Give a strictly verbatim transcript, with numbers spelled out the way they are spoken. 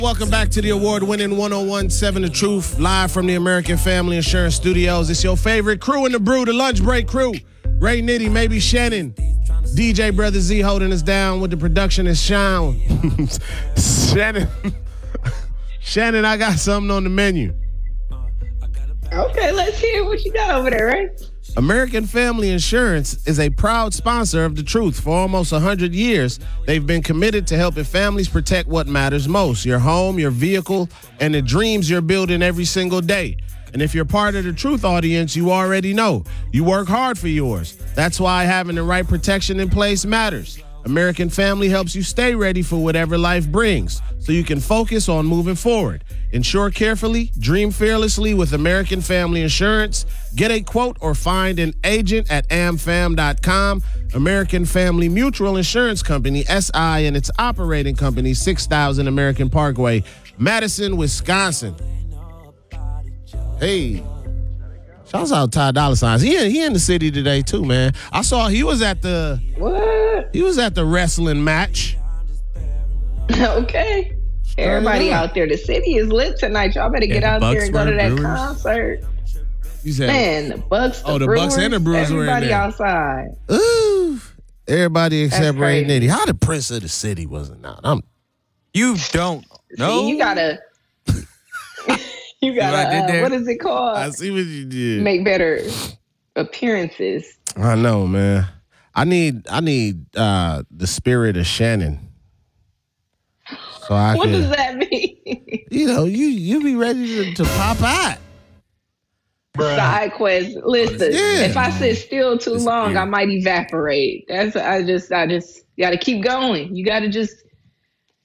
Welcome back to the award-winning one oh one point seven The Truth, live from the American Family Insurance Studios. It's your favorite crew in the brew, the lunch break crew. Ray Nitty, maybe Shannon. D J Brother Z holding us down with the production is Sean. Shannon, Shannon, I got something on the menu. Okay, let's hear what you got over there, Ray. American Family Insurance is a proud sponsor of The Truth. For almost one hundred years, they've been committed to helping families protect what matters most, your home, your vehicle, and the dreams you're building every single day. And if you're part of the Truth audience, you already know. You work hard for yours. That's why having the right protection in place matters. American Family helps you stay ready for whatever life brings, so you can focus on moving forward. Insure carefully, dream fearlessly with American Family Insurance. Get a quote or find an agent at am fam dot com. American Family Mutual Insurance Company, S I, and its operating company, six thousand American Parkway, Madison, Wisconsin. Hey, shouts out Ty Dolla Signs. He in, he in the city today too, man. I saw he was at the What? he was at the wrestling match. Okay. Everybody yeah. out there, the city is lit tonight. Y'all better Yeah, get the out Bucks there and go were to that Brewers. concert. You said, Man, the Bucks, the Oh, the Brewers, Bucks and the Brewers were in everybody there. outside. ooh, everybody except Ray crazy. Nitty. How the Prince of the City wasn't out? I'm You don't know. See, you gotta, you gotta, I did uh, there? what is it called? I see what you did. Make better appearances. I know, man. I need I need uh, the spirit of Shannon. So I What can, does that mean? you know, you you be ready to, to pop out. Side quest. Listen, Yeah. if I sit still too Disappear. long, I might evaporate. That's I just I just gotta keep going. You gotta just